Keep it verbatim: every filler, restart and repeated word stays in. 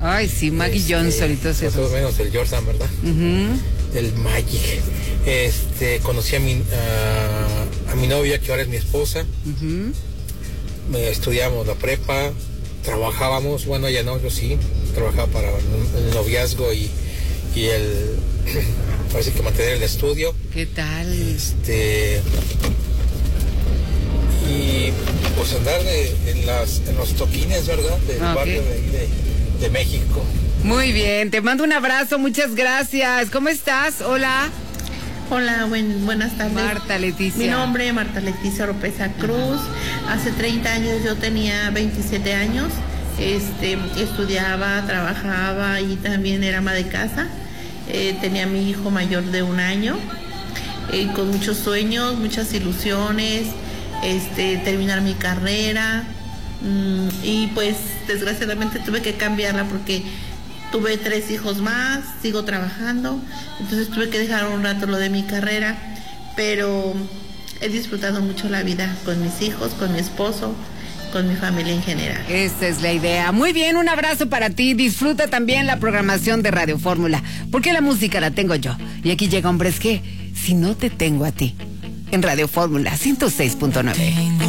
Ay, sí, Maggie este, Johnson y todos esos. Más o menos el Jordan, ¿verdad? Uh-huh. El Magic. Este, conocí a mi, a, a mi novia, que ahora es mi esposa. Uh-huh. Estudiamos la prepa, trabajábamos, bueno, ella no, yo sí, trabajaba para el noviazgo y, y el, parece que mantener el estudio. ¿Qué tal? Este, y pues andar de, en, las, en los toquines, ¿verdad? Del okay. barrio de, de, de México. Muy bien, te mando un abrazo, muchas gracias. ¿Cómo estás? Hola. Hola, buen, buenas tardes. Marta Leticia. Mi nombre es Marta Leticia Oropesa Cruz. Uh-huh. Hace treinta años yo tenía veintisiete años. Este, estudiaba, trabajaba y también era ama de casa. Eh, tenía a mi hijo mayor de un año, eh, con muchos sueños, muchas ilusiones, este, terminar mi carrera. Mm, y pues desgraciadamente tuve que cambiarla porque tuve tres hijos más, sigo trabajando, entonces tuve que dejar un rato lo de mi carrera, pero he disfrutado mucho la vida con mis hijos, con mi esposo, con mi familia en general. Esa es la idea. Muy bien, un abrazo para ti. Disfruta también la programación de Radio Fórmula, porque la música la tengo yo. Y aquí llega Hombres G, si no te tengo a ti, en Radio Fórmula ciento seis punto nueve.